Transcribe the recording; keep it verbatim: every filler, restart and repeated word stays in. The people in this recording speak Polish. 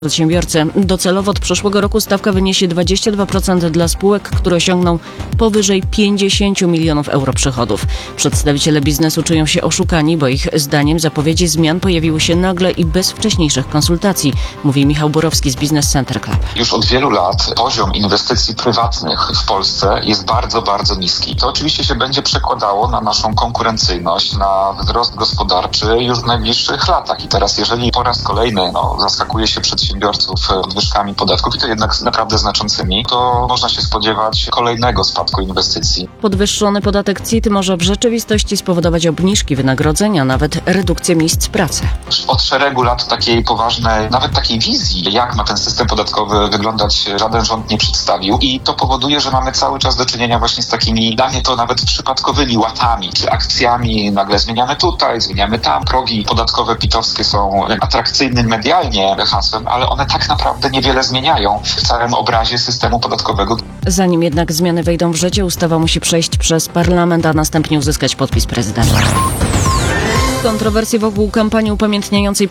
Przedsiębiorcy. Docelowo od przyszłego roku stawka wyniesie dwadzieścia dwa procent dla spółek, które osiągną powyżej pięćdziesiąt milionów euro przychodów. Przedstawiciele biznesu czują się oszukani, bo ich zdaniem zapowiedzi zmian pojawiły się nagle i bez wcześniejszych konsultacji, mówi Michał Borowski z Business Center Club. Już od wielu lat poziom inwestycji prywatnych w Polsce jest bardzo, bardzo niski. To oczywiście się będzie przekładało na naszą konkurencyjność, na wzrost gospodarczy już w najbliższych latach. I teraz, jeżeli po raz kolejny no, zaskakuje się przedsiębiorców podwyżkami podatków, i to jednak naprawdę znaczącymi, to można się spodziewać kolejnego spadku inwestycji. Podwyższony podatek C I T może w rzeczywistości spowodować obniżki wynagrodzenia, nawet redukcję miejsc pracy. Od szeregu lat takiej poważnej, nawet takiej wizji, jak ma ten system podatkowy wyglądać, żaden rząd nie przedstawił. I to powoduje, że mamy cały czas do czynienia właśnie z takimi, dla mnie to nawet przypadkowymi łatami, czy akcjami. Nagle zmieniamy tutaj, zmieniamy tam. Progi podatkowe pitowskie są atrakcyjnym medialnie hasłem, ale one tak naprawdę niewiele zmieniają w całym obrazie systemu podatkowego. Zanim jednak zmiany wejdą w życie, ustawa musi przejść przez parlament, a następnie uzyskać podpis prezydenta. Kontrowersje wokół kampanii upamiętniającej